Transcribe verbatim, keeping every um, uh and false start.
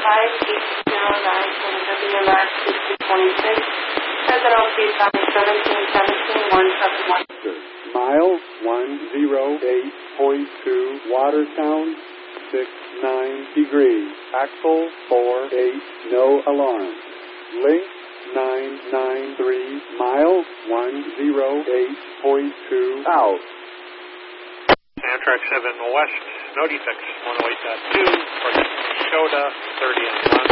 five eight zero nine for the W M R sixty twenty-six. Present O P County seventeen seventeen one seven one. Mile one zero eight point two, Watertown, six nine degrees. Axle four eight, no alarm. Link nine nine three, mile one zero eight point two, out. Amtrak seven West, no defects, one oh eight point two, for Skoda thirty and one.